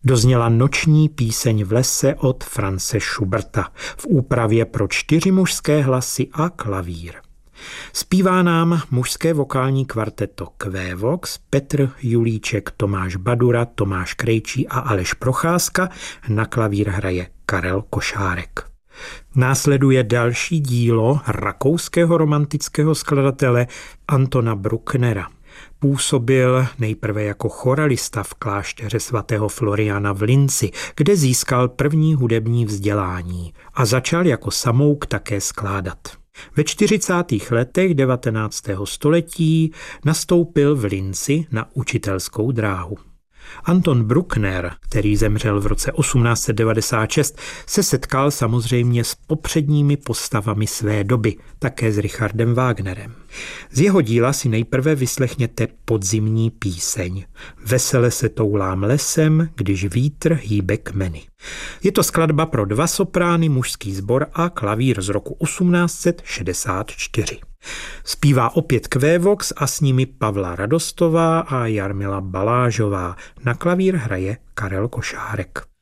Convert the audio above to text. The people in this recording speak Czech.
Dozněla Noční píseň v lese od Franze Schuberta v úpravě pro 4 mužské hlasy a klavír. Zpívá nám mužské vokální kvarteto Quevox, Petr Julíček, Tomáš Badura, Tomáš Krejčí a Aleš Procházka, na klavír hraje Karel Košárek. Následuje další dílo rakouského romantického skladatele Antona Brucknera. Působil nejprve jako choralista v klášteře svatého Floriana v Linci, kde získal první hudební vzdělání a začal jako samouk také skládat. Ve 40. letech 19. století nastoupil v Linci na učitelskou dráhu. Anton Bruckner, který zemřel v roce 1896, se setkal samozřejmě s popředními postavami své doby, také s Richardem Wagnerem. Z jeho díla si nejprve vyslechněte Podzimní píseň. Vesele se toulám lesem, když vítr hýbe kmeny. Je to skladba pro 2 soprány, mužský sbor a klavír z roku 1864. Zpívá opět Quevox a s nimi Pavla Radostová a Jarmila Balážová. Na klavír hraje Karel Košárek.